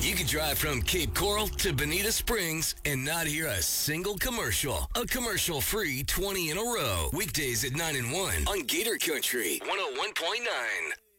You could drive from Cape Coral to Bonita Springs and not hear a single commercial. A commercial-free 20 in a row. Weekdays at 9 and 1 on Gator Country 101.9.